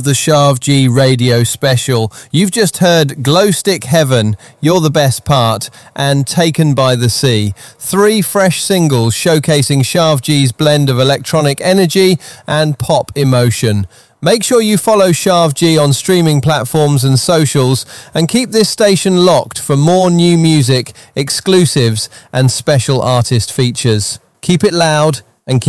the Shav G radio special. You've just heard Glow Stick Heaven, You're the Best Part, and Taken by the Sea. 3 fresh singles showcasing Shav G's blend of electronic energy and pop emotion. Make sure you follow Shav G on streaming platforms and socials, and keep this station locked for more new music, exclusives and special artist features. Keep it loud,